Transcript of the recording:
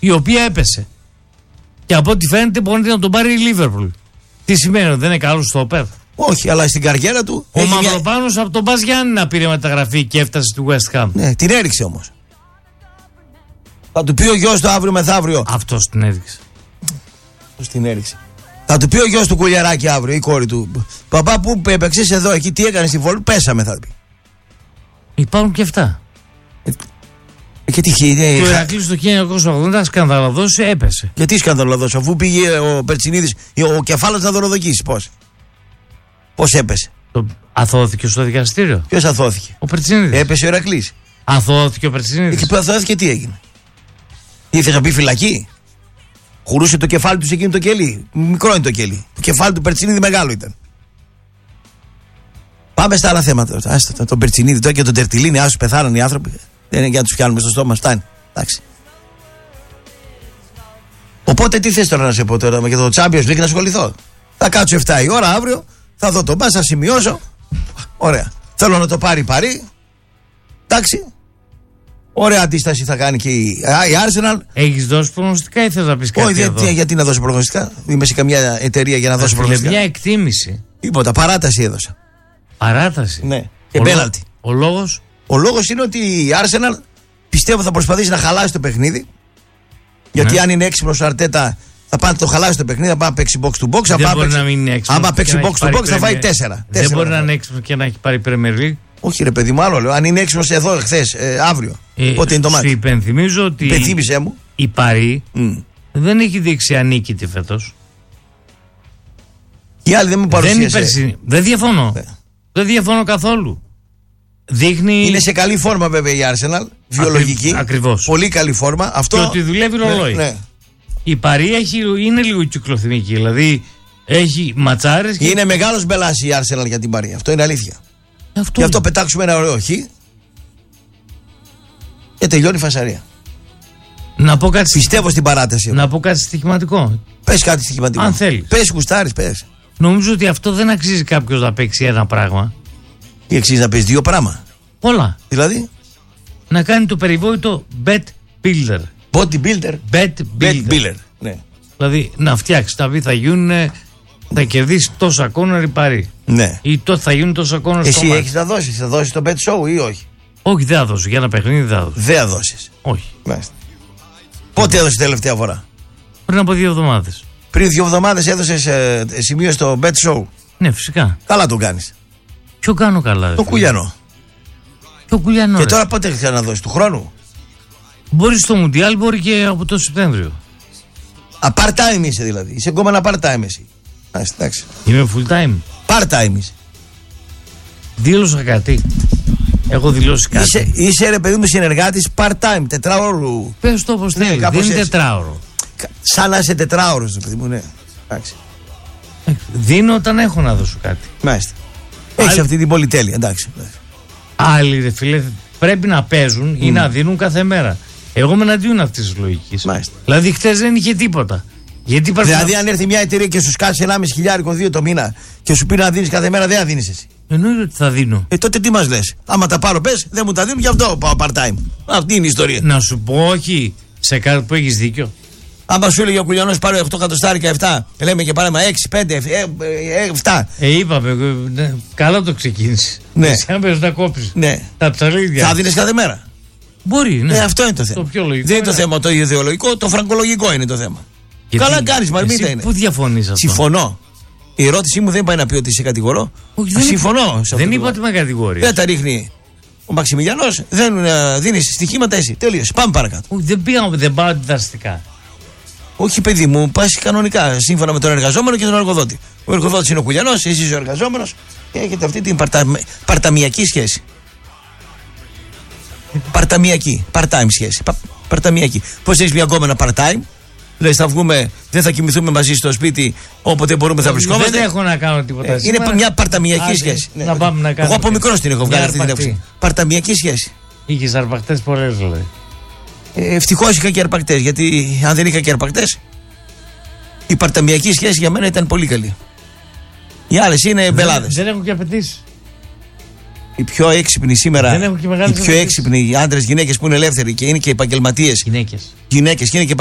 η οποία έπεσε. Και από ό,τι φαίνεται μπορεί να τον πάρει η Λίβερπουλ. Τι σημαίνει, ότι δεν είναι καλό στο ΟΠΕΔ? Όχι, αλλά στην καριέρα του. Ο Μαυροπάνος από τον Μπας Γιάννηνα πήρε μεταγραφή και έφτασε στη West Ham. Ναι, την έριξε όμως. Θα του πει ο γιος του αύριο μεθαύριο. Αυτός την έριξε. Πώς την έριξε? Θα του πει ο γιος του Κουλιαράκη αύριο, η κόρη του. Παπά, πού έπαιξες εδώ, εκεί, τι έκανες στη Βόλου? Πέσαμε, θα πει. Υπάρχουν και αυτά. Και τι το Ηρακλής το 1980 σκανδαλωδός έπεσε. Γιατί σκανδαλωδός, αφού πήγε ο Περτσινίδης, ο κεφάλος να δωροδοκίσει, πώς έπεσε? Αθώθηκε στο δικαστήριο. Ποιος αθώθηκε? Ο Περτσινίδης. Έπεσε ο Ηρακλής. Αθώθηκε ο Περτσινίδης. Και που αθώθηκε, τι έγινε? Ήθελε να πει φυλακή? Χουρούσε το κεφάλι του σε εκείνο το κελί. Μικρό είναι το κελί. Το κεφάλι του Περτσινίδη μεγάλο ήταν. Πάμε στα άλλα θέματα. Άστα τον Περτσινίδη τώρα και τον Τερτιλίνη, άσου πεθάναν οι άνθρωποι. Δεν είναι για να τους πιάνουμε στο στόμα, φτάνει. Εντάξει. Οπότε τι θες τώρα να σε πω τώρα, με το Champions League να ασχοληθώ? Θα κάτσω 7 η ώρα αύριο, θα δω τον Μπας, θα σημειώσω. Ωραία. Θέλω να το πάρει Παρί. Εντάξει. Ωραία αντίσταση θα κάνει και η Arsenal. Έχεις δώσει προγνωστικά ή θες να πεις κάτι? Όχι, γιατί να δώσω προγνωστικά? Είμαι σε καμιά εταιρεία για να δώσω προγνωστικά. Μια εκτίμηση. Τίποτα, παράταση έδωσα. Παράταση? Ναι. Και πέναλτι. Ο λόγος? Ο λόγος είναι ότι η Arsenal πιστεύω θα προσπαθήσει να χαλάσει το παιχνίδι. Γιατί αν είναι έξυπνος ο Αρτέτα θα πάει να το χαλάσει το παιχνίδι, θα πάει να παίξει box to box. Δεν μπορεί να μην είναι έξυπνος. Άμα παίξει box to box θα φάει 4. Δεν μπορεί να είναι έξυπνος και να έχει πάρει Premier League. Όχι ρε παιδί μου, άλλο λέω. Αν είναι έξυπνος εδώ χθες, αύριο. Πότε είναι το μάτι? Σου υπενθυμίζω ότι η Παρί δεν έχει δείξει ανίκητη φέτος. Οι άλλοι δεν μου παρουσίασε. Δεν διαφωνώ. Δεν διαφωνώ καθόλου. Δείχνει... Είναι σε καλή φόρμα βέβαια η Arsenal. Βιολογική. Ακριβώς. Πολύ καλή φόρμα. Αυτό... Και ότι δουλεύει ρολόι. Ναι. Η Παρί είναι λίγο κυκλοθυμική. Δηλαδή έχει ματσάρες. Και... Είναι μεγάλος μπελάς η Arsenal για την Παρί. Αυτό είναι αλήθεια. Γι' αυτό πετάξουμε ένα ωραίο χ. Και τελειώνει η φασαρία. Να πω κάτι. Πιστεύω στην παράταση. Να πω κάτι στοιχηματικό. Πες κάτι στοιχηματικό. Αν θέλεις. Πες, γουστάρεις, πες. Νομίζω ότι αυτό δεν αξίζει κάποιος να παίξει ένα πράγμα. Τι αξίζει να παίξει? 2 πράγματα. Πολλά. Δηλαδή. Να κάνει το περιβόητο bet builder. Body builder. Bet builder. Ναι. Δηλαδή να φτιάξει τα θα γίνουν. Θα κερδίσει τόσα κόρνερ η Παρί. Ναι. Ή θα γίνουν τόσα κόρνερ στο μάτι. Εσύ έχεις να δώσεις? Θα δώσεις το bet show ή όχι? Όχι, δεν θα δώσω. Για ένα παιχνίδι δεν θα δώσω. Δεν θα δώσεις? Όχι. Μάλιστα. Πότε έδωσες τελευταία φορά? Πριν από 2 εβδομάδες. Πριν 2 εβδομάδες έδωσες σημείο στο bet show? Ναι, φυσικά. Καλά το κάνεις. Ποιο κάνω καλά? Το Κουλιανό. Ποιο Κουλιανό? Και τώρα πότε θέλει να δώσεις? Του χρόνου? Μπορεί στο Μουντιάλ, μπορεί και από το Σεπτέμβριο. Part-time είσαι δηλαδή. Είσαι ακόμα ένα part-time εσύ. Εντάξει. Είμαι full time. Part-time είσαι. Δήλωσα κάτι. Έχω δηλώσει κάτι. Είσαι ρε παιδί μου συνεργάτης part-time, τετράωρου. Πες το όπως θέλει. Δεν είναι τετράωρο. Σαν να είσαι τετράωρος, ρε παιδί μου, ναι. Εντάξει. Δίνω όταν έχω να δώσω κάτι. Μάλιστα. Έχεις αυτή την πολυτέλεια, εντάξει. Άλλοι ρε φίλε πρέπει να παίζουν ή να δίνουν κάθε μέρα. Εγώ είμαι εναντίον αυτής της λογικής. Δηλαδή χτες δεν είχε τίποτα. Δηλαδή αν έρθει μια εταιρεία και σου σκάσει 1.500 2 το μήνα και σου πει να δίνεις κάθε μέρα, δεν θα δίνεις εσύ. Εννοείται ότι θα δίνω. Τότε τι μας λες? Άμα τα πάρω πες, δεν μου τα δίνουν, γι' αυτό πάω part-time. Αυτή είναι η ιστορία. Να σου πω όχι σε κάτι που έχεις δίκιο. Άμα σου έλεγε ο Κουλιανός πάρε 8 εκατοστάρικα 7, λέμε και πάρεμα 6, 5, 7. Είπαμε, καλά το ξεκίνησε. Ναι. Εσύ αν πες να κόψεις τα ψαλίδια. Θα δίνεις κάθε μέρα. Μπορεί, ναι. Αυτό είναι το θέμα. Το πιο λογικό. Δεν είναι το θέμα το ιδεολογικό, το φραγκολογικό είναι το θέμα. Καλά κάνεις, Μαρμίτα είναι. Πού διαφωνείς αυτό? Συμφωνώ. Η ερώτησή μου δεν πάει να πει ότι σε κατηγορώ. Συμφωνώ. Δεν είπα ότι με κατηγορεί. Δεν τα ρίχνει ο Μαξιμιλιανός, δεν δίνεις στοιχήματα εσύ. Τέλειωσε. Πάμε παρακάτω. Όχι, δεν πάω αντιδραστικά. Όχι, παιδί μου, πας κανονικά σύμφωνα με τον εργαζόμενο και τον εργοδότη. Ο εργοδότης είναι ο Κουλιανός, εσύ είσαι ο εργαζόμενος και έχετε αυτή την παρταμιακή σχέση. Παρταμιακή, part-time σχέση. Παρταμιακή. Πώς έχεις μια γκόμενα part-time? Δηλαδή θα βγούμε, δεν θα κοιμηθούμε μαζί στο σπίτι, όποτε μπορούμε θα βρισκόμαστε. Δεν έχω να κάνω τίποτα. Είναι μια παρταμιακή σχέση. Να πάμε να κάνουμε. Εγώ από μικρός την έχω βγάλει αυτή την έψη. Παρταμιακή σχέση. Είχες αρπακτές πολλές δηλαδή. Ευτυχώς είχα και αρπακτές, γιατί αν δεν είχα και αρπακτές, η παρταμιακή σχέση για μένα ήταν πολύ καλή. Οι άλλες είναι μπελάδες. Δεν έχω και απαιτήσει. Οι πιο έξυπνοι σήμερα, οι πιο έξυπνοι άντρες, γυναίκες που είναι ελεύθεροι και είναι και επαγγελματίες. Γυναίκες και είναι και